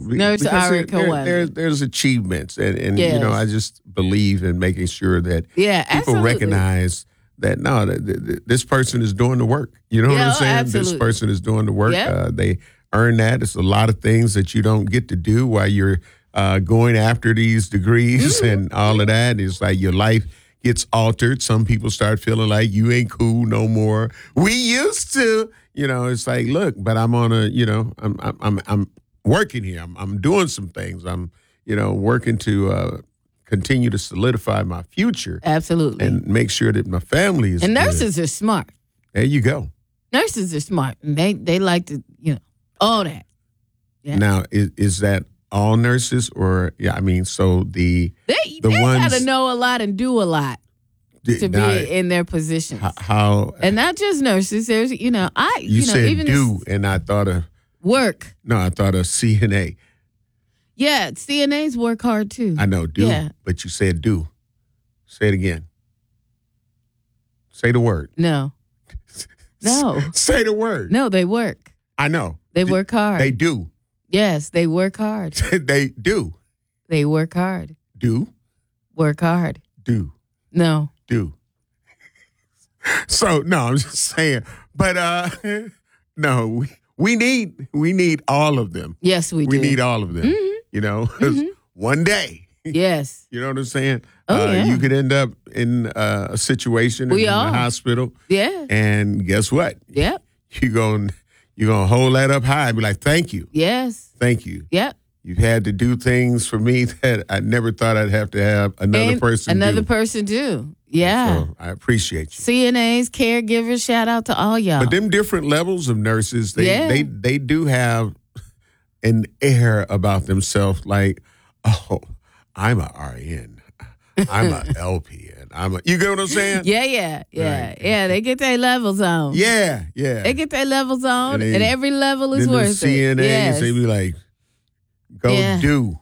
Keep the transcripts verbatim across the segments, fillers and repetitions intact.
Nurse Arica there, Wonder. there, there's achievements, and, and Yes. you know, I just believe in making sure that Yeah, people absolutely. recognize that no, th- th- th- this person is doing the work. You know Yeah, what I'm oh, saying? absolutely. This person is doing the work. Yep. Uh, they earn that. It's a lot of things that you don't get to do while you're uh, going after these degrees Mm-hmm. and all of that. It's like your life gets altered. Some people start feeling like you ain't cool no more. We used to, you know. It's like, look, but I'm on a, you know, I'm I'm I'm, I'm working here. I'm I'm doing some things. I'm, you know, working to uh, continue to solidify my future Absolutely. and make sure that my family is And good. nurses are smart. There you go. Nurses are smart. And they, they like to, you know, all that. Yeah. Now, is, is that all nurses, or yeah? I mean, so the They, the they ones got to know a lot and do a lot to now, be in their positions. how, how And not just nurses. There's, you know, I, you, you, know, said even do, this and I thought of work. no, I thought of C N A. Yeah, C N As work hard too. I know do, Yeah. but you said do. Say it again. Say the word. No. No. Say the word. No, they work. I know. They work hard. They do. Yes, they work hard. They do. They work hard. Do. Work hard. Do. No. Do. So no, I'm just saying. But uh no, we, we need we need all of them. Yes, we, We do. need all of them. Mhm. You know, 'cause one day, Yes. you know what I'm saying? Oh, uh, yeah. You could end up in uh, a situation We in, in are. the hospital, Yeah. and guess what? Yep. You going you're gonna hold that up high and be like, "Thank you, Yes. thank you. Yep. You've had to do things for me that I never thought I'd have to have another And person Another do." person do. Yeah. So I appreciate you. C N As, caregivers, shout out to all y'all. But them different levels of nurses, they Yeah. they they do have an air about themselves, like, oh, I'm a R N, I'm a L P N, I'm a. You get what I'm saying? yeah, yeah, yeah, Right. yeah. They get their levels on. yeah, yeah. They get their levels on, And and, they- every level is then the worth C N As, it. Yes. they be like, go Yeah. do,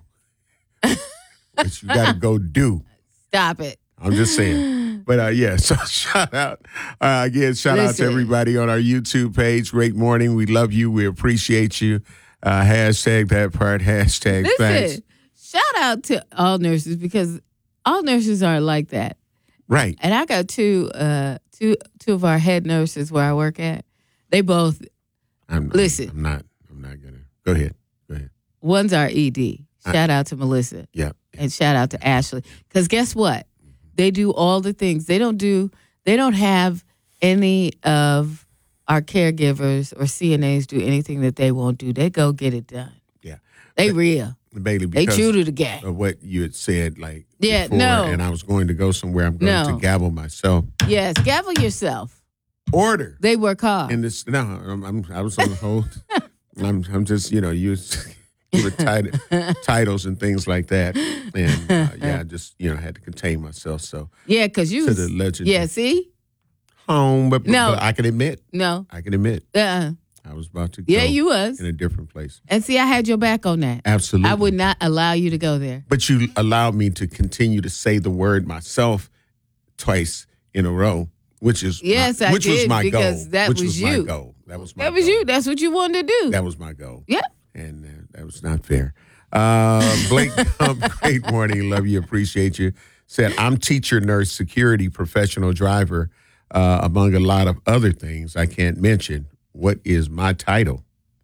but you got to go do. Stop it. I'm just saying. But uh, yeah, so shout out. Uh, again, shout out to Listen. everybody on our YouTube page. Great morning. We love you. We appreciate you. Uh, hashtag that part. Hashtag thanks. Listen, shout out to all nurses because all nurses aren't like that. Right. And I got two, uh, two, two of our head nurses where I work at. They both, I'm, Listen. I'm not. I'm not gonna. Go ahead. Go ahead. one's our E D. Shout out to Melissa. Yeah. And shout out to Ashley. Because guess what? They do all the things. They don't do, they don't have any of our caregivers or C N As do anything that they won't do. They go get it done. Yeah. They real. Bailey, They because true to the game. of what you had said, like Yeah, before, no. and I was going to go somewhere. I'm going No. to gavel myself. Yes, gavel yourself. Order. They work hard. And this no, I'm, I'm I was on hold. I'm I'm just you know you you were tit- titles and things like that, and uh, yeah, I just you know had to contain myself. So yeah, because you to was, the legend, yeah, see? home, but, No. but I can admit, No. I can admit, Uh-uh. I was about to go Yeah, you was. in a different place. And see, I had your back on that. Absolutely, I would not allow you to go there. But you allowed me to continue to say the word myself twice in a row, which is Yes, my, I which was did, my because goal. that which was was you. my goal. That was my That was goal. you. That's what you wanted to do. That was my goal. Yeah. And uh, that was not fair. Uh, Blake Gump, great morning. Love you. Appreciate you. Said, I'm teacher, nurse, security, professional driver, uh, among a lot of other things I can't mention. What is my title?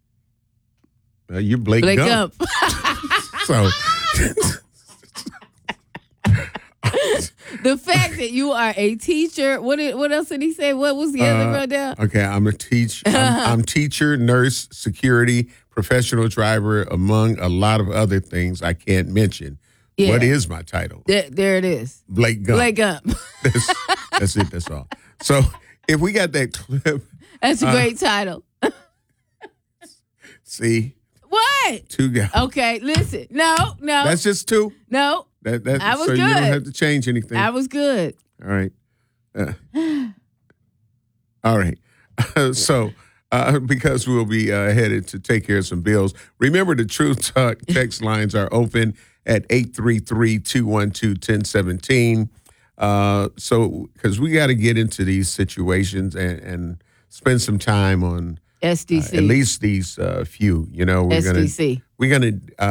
Uh, you're Blake, Blake Gump. Gump. So, The fact that you are a teacher. What did, what else did he say? What was the other Uh, rundown? okay, I'm a teach. I'm, I'm teacher, nurse, security, professional driver, among a lot of other things I can't mention. Yeah. What is my title? There, there it is. Blake Gump. Blake Gump. That's, that's it. That's all. So if we got that clip, That's a Uh, great title. see, What? two guys. Okay, listen. No, no, That's just two. no. That that I was so you don't good. have to change anything. I was good. all right. Uh, all right. so uh, because we'll be uh, headed to take care of some bills. Remember, the Truth Talk text lines are open at eight three three, two one two, one zero one seven. Uh, so because we got to get into these situations and, and spend some time on S D uh, C. at least these uh, few. You know, we're S D C. gonna we're gonna. Uh,